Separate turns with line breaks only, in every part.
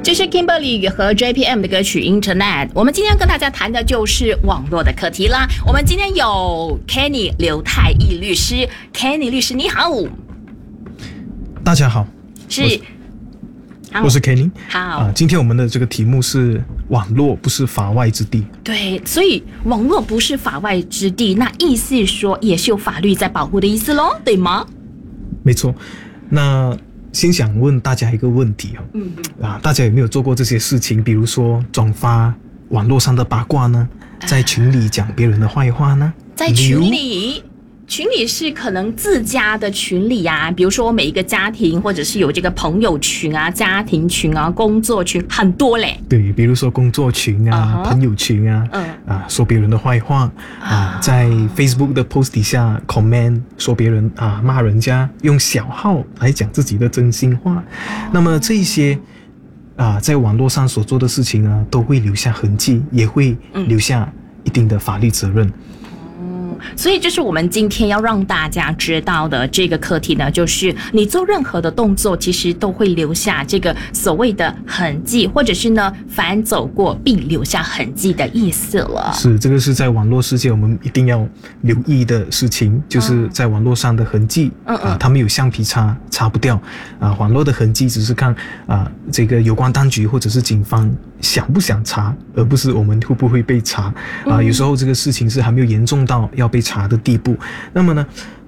这是 Kimberly 和 JPM 的歌曲 Internet。我们今天跟大家谈的就是网络的课题啦。我们今天有 Kenny 刘太义律师 ，Kenny 律师你好。
大家好，我是 Kenny。
好，
今天我们的这个题目是网络不是法外之地。
对，所以网络不是法外之地，那意思说也是有法律在保护的意思咯，对吗？
没错。那先想问大家一个问题大家有没有做过这些事情？比如说转发网络上的八卦呢，在群里讲别人的坏话呢？
在群里是可能自家的群里啊，比如说每一个家庭，或者是有这个朋友群啊、家庭群啊、工作群，很多嘞。
对，比如说工作群啊、朋友群啊，说别人的坏话在 Facebook 的 post 底下 comment 说别人骂人家，用小号来讲自己的真心话。那么这一些在网络上所做的事情呢，都会留下痕迹，也会留下一定的法律责任。
所以这是我们今天要让大家知道的这个课题呢，就是你做任何的动作，其实都会留下这个所谓的痕迹，或者是呢，凡走过必留下痕迹的意思了。
是，这个是在网络世界我们一定要留意的事情，就是在网络上的痕迹，它没有橡皮擦不掉网络的痕迹只是看这个有关当局或者是警方想不想查，而不是我们会不会被查有时候这个事情是还没有严重到要被查的地步。那么呢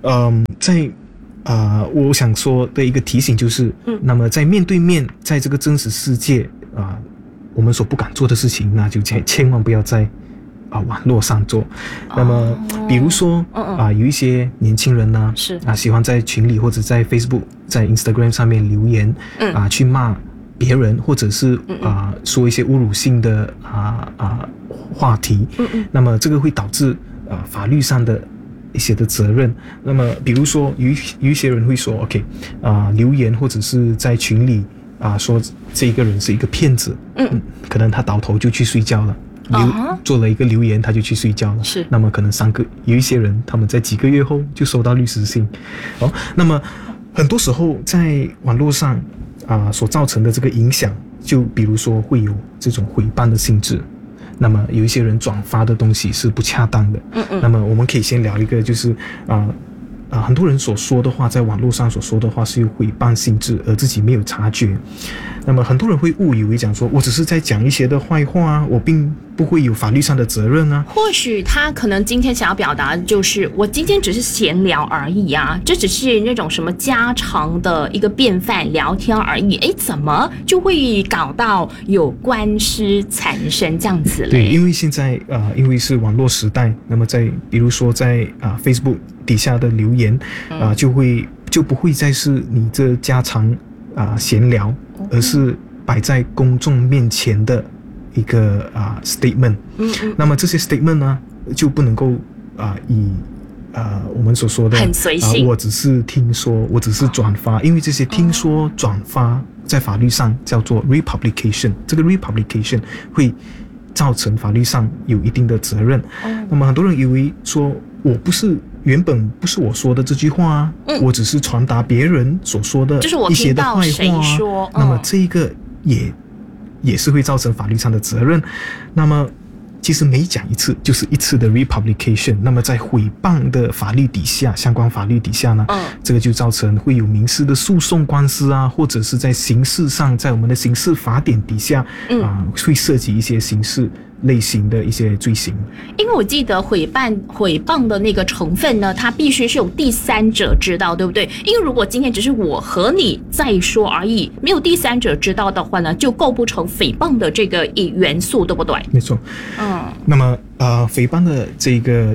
我想说的一个提醒就是那么在面对面，在这个真实世界我们所不敢做的事情，那就千万不要在网络上做。那么比如说有一些年轻人呢喜欢在群里或者在 Facebook 在 Instagram 上面留言去骂别人，或者是说一些侮辱性的话题那么这个会导致法律上的一些的责任。那么比如说有一些人会说 OK 留言或者是在群里说这个人是一个骗子可能他倒头就去睡觉了，做了一个留言他就去睡觉了。是，那么可能有一些人他们在几个月后就收到律师信那么很多时候在网络上所造成的这个影响，就比如说会有这种诽谤的性质，那么有一些人转发的东西是不恰当的那么我们可以先聊一个就是很多人所说的话，在网络上所说的话是有诽谤性质，而自己没有察觉。那么很多人会误以为讲说，我只是在讲一些的坏话我并不会有法律上的责任或
许他可能今天想要表达的就是，我今天只是闲聊而已这只是那种什么家常的一个便饭聊天而已。怎么就会搞到有官司缠身这样子嘞？
对，因为现在因为是网络时代，那么比如说在Facebook 底下的留言就不会再是你这家常闲聊，而是摆在公众面前的一个statement那么这些 statement 呢就不能够以我们所说的
很随性
我只是听说，我只是转发因为这些听说转发在法律上叫做 republication， 这个 republication 会造成法律上有一定的责任那么很多人以为说原本不是我说的这句话我只是传达别人所说的一些的坏话那么这一个也是会造成法律上的责任。那么其实每讲一次就是一次的 republication， 那么在诽谤的法律底下，相关法律底下呢这个就造成会有民事的诉讼官司或者是在刑事上，在我们的刑事法典底下会涉及一些刑事类型的一些罪行。
因为我记得诽谤的那个成分呢，它必须是有第三者知道，对不对？因为如果今天只是我和你在说而已，没有第三者知道的话呢，就构不成诽谤的这个元素，对不对？
没错那么诽谤的这个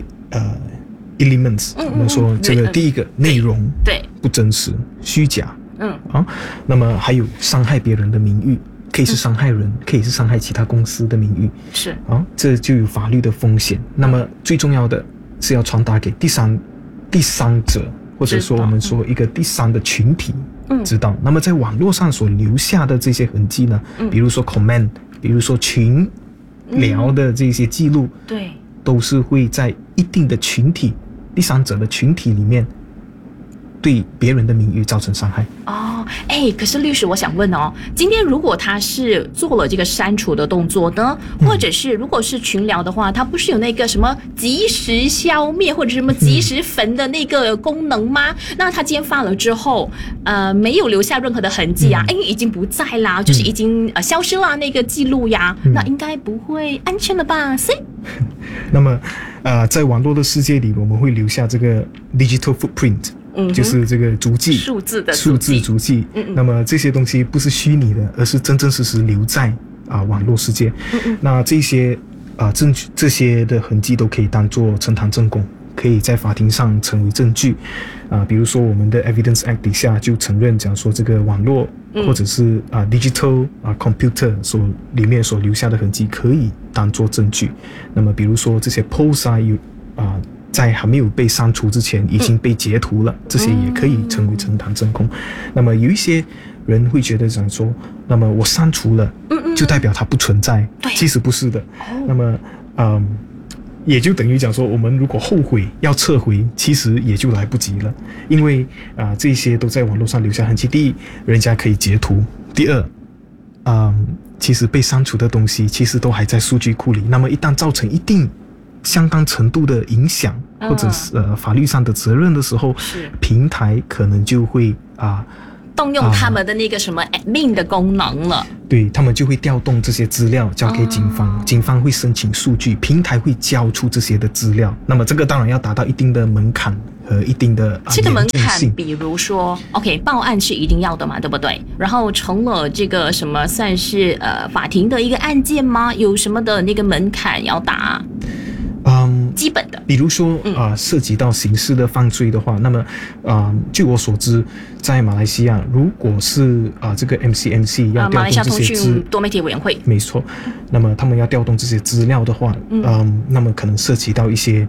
elements 我们说这个第一个内容
对
不真实虚假那么还有伤害别人的名誉，可以是伤害人可以是伤害其他公司的名誉
是
这就有法律的风险那么最重要的是要传达给第三者，或者说我们说一个第三的群体知道那么在网络上所留下的这些痕迹呢比如说 comment， 比如说群聊的这些记录
对，
都是会在一定的群体第三者的群体里面对别人的名誉造成伤害
可是律师，我想问哦，今天如果他是做了这个删除的动作呢，或者是如果是群聊的话，他不是有那个什么即时消灭或者什么即时焚的那个功能吗？那他今天发了之后，没有留下任何的痕迹啊，因为已经不在啦，就是已经消失了那个记录呀，那应该不会安全了吧？
那么在网络的世界里，我们会留下这个 digital footprint。就是这个足迹，数字足迹。那么这些东西不是虚拟的，而是真真实实留在网络世界。那这些证据，这些的痕迹都可以当作呈堂证供，可以在法庭上成为证据。比如说我们的 Evidence Act 底下就承认讲说这个网络或者是digital computer 里面所留下的痕迹可以当作证据。那么比如说这些 post 在还没有被删除之前已经被截图了，这些也可以成为呈堂证供。那么有一些人会觉得讲说，那么我删除了就代表它不存在，其实不是的。那么也就等于讲说，我们如果后悔要撤回，其实也就来不及了，因为这些都在网络上留下痕迹。第一，人家可以截图；第二，其实被删除的东西其实都还在数据库里。那么一旦造成一定相当程度的影响，或者是法律上的责任的时候，平台可能就会
动用他们的那个什么 admin 的功能了。
对，他们就会调动这些资料交给警方，警方会申请数据，平台会交出这些的资料。那么这个当然要达到一定的门槛和一定的
这个门槛，比如说 OK 报案是一定要的嘛，对不对？然后成了这个什么算是法庭的一个案件吗？有什么的那个门槛要达？基本的，
比如说涉及到刑事的犯罪的话，那么据我所知，在马来西亚，如果是这个 MCMC 要调动这些
马来西亚通讯多媒体委员会，
没错，那么他们要调动这些资料的话，那么可能涉及到一些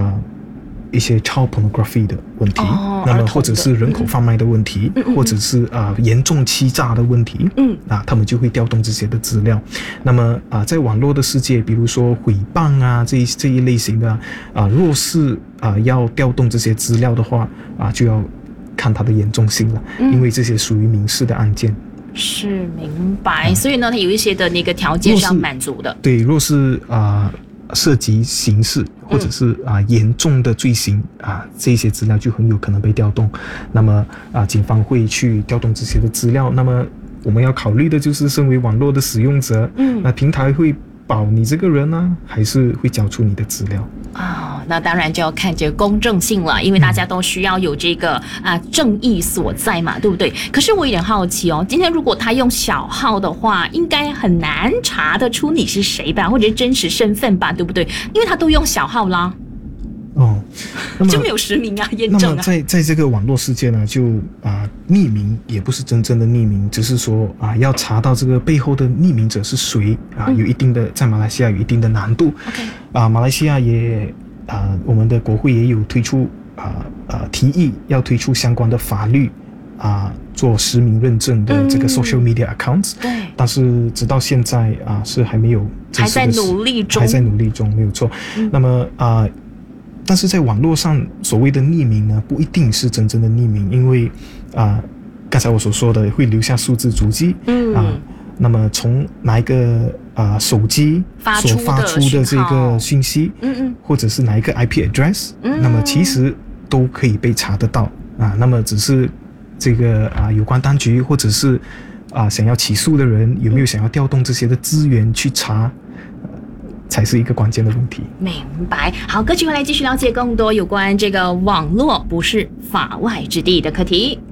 child pornography 的问题，那么或者是人口贩卖的问题，或者是严重欺诈的问题，他们就会调动这些的资料。那么在网络的世界，比如说诽谤这一类型的若是要调动这些资料的话就要看它的严重性了，因为这些属于民事的案件。
是，明白。所以呢，它有一些的那个条件是要满足的。
对，若是涉及刑事或者是严重的罪行这些资料就很有可能被调动。那么警方会去调动这些的资料。那么我们要考虑的就是身为网络的使用者，那平台会保你这个人呢，还是会交出你的资料？
那当然就要看这个公正性了，因为大家都需要有这个正义所在嘛，对不对？可是我有点好奇哦，今天如果他用小号的话，应该很难查得出你是谁吧，或者是真实身份吧，对不对？因为他都用小号啦。就没有实名验证
那么在这个网络世界呢，就匿名也不是真正的匿名，只是说要查到这个背后的匿名者是谁有一定的，在马来西亚有一定的难度。马来西亚也我们的国会也有推出提议要推出相关的法律做实名认证的这个 social media accounts，但是直到现在是还没有，
还在努力中，
没有错。那么但是在网络上所谓的匿名呢，不一定是真正的匿名，因为刚才我所说的会留下数字足迹，那么从哪一个手机所发出的这个讯息，或者是哪一个 IP address，那么其实都可以被查得到那么只是这个有关当局或者是想要起诉的人有没有想要调动这些的资源去查，才是一个关键的问题。
明白。好，歌曲回来继续了解更多有关这个网络不是法外之地的课题。